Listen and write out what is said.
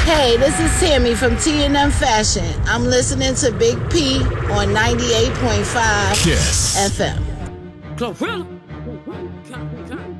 Hey, this is Tammy from T&M Fashion. I'm listening to Big P on 98.5 Kiss FM. Glorilla.